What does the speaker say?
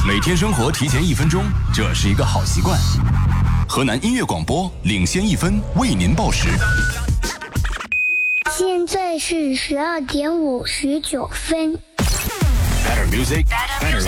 每天生活提前1分钟，这是一个好习惯。河南音乐广播领先1分，为您报时。 现在是12点59分。 Better music, better